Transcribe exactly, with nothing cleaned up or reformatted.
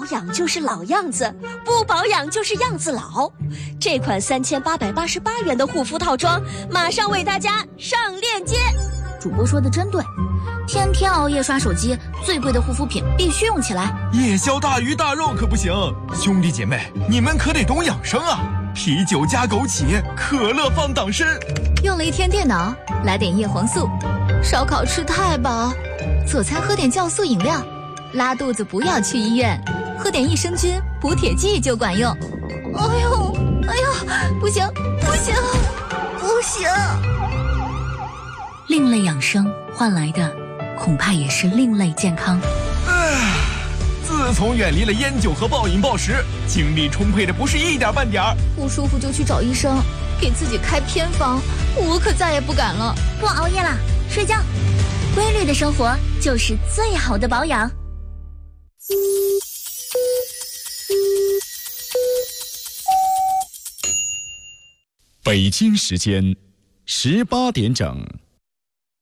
养就是老样子，不保养就是样子老。这款三千八百八十八元的护肤套装，马上为大家上链接。 主播说的真对，天天熬夜刷手机，最贵的护肤品必须用起来。 夜宵大鱼大肉可不行，兄弟姐妹，你们可得懂养生啊！啤酒加枸杞，可乐放党参。 用了一天电脑，来点叶黄素。烧烤吃太饱，佐餐喝点酵素饮料。拉肚子不要去医院，喝点益生菌补铁剂就管用。哎呦，哎呦，不行，不行，不行！另类养生换来的，恐怕也是另类健康。 唉，自从远离了烟酒和暴饮暴食，精力充沛的不是一点半点儿。 不舒服就去找医生，给自己开偏方，我可再也不敢了。 不熬夜了，睡觉。规律的生活就是最好的保养。 北京时间十八点整。